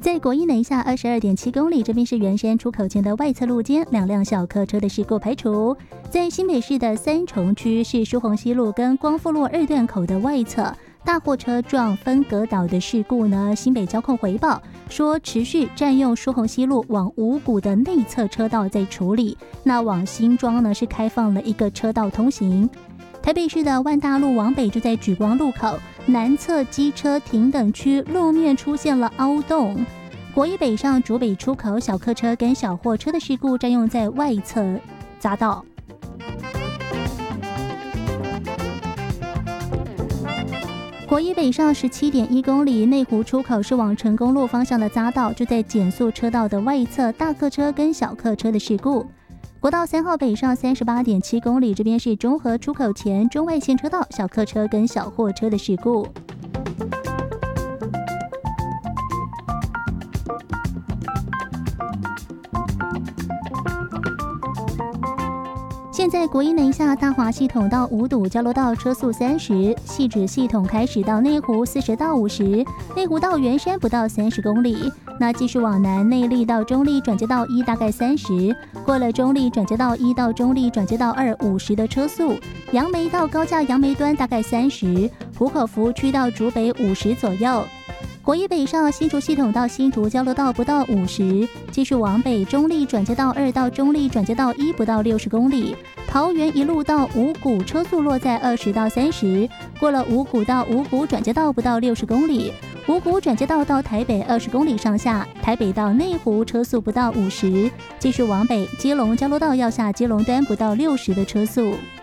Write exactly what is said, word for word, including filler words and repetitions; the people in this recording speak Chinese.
在国一南下二十二点七公里，这边是圆山出口前的外侧路肩，两辆小客车的事故排除。在新北市的三重区是疏洪西路跟光复路二段口的外侧，大货车撞分隔岛的事故呢，新北交控回报说，持续占用疏洪西路往五股的内侧车道在处理，那往新庄呢是开放了一个车道通行。台北市的万大路往北就在莒光路口南侧机车停等区路面出现了凹洞。国一北上竹北出口小客车跟小货车的事故占用在外侧匝道。国一北上十七点一公里，内湖出口是往成功路方向的匝道，就在减速车道的外侧，大客车跟小客车的事故。国道三号北上三十八点七公里，这边是中和出口前中外线车道，小客车跟小货车的事故。现在国一南下大华系统到五堵交流道车速三十，汐止系统开始到内湖四十到五十，内湖到圆山不到三十公里。那继续往南，内壢到中壢转接道一大概三十，过了中壢转接道一到中壢转接道二五十的车速。杨梅到高架杨梅端大概三十，湖口服务区到竹北五十左右。国一北上新竹系统到新竹交流道不到五十，继续往北中壢转接道二到中壢转接道一不到六十公里，桃园一路到五股车速落在二十到三十，过了五股到五股转接道不到六十公里，五股转接道到台北二十公里上下，台北到内湖车速不到五十，继续往北基隆交流道要下基隆端不到六十的车速。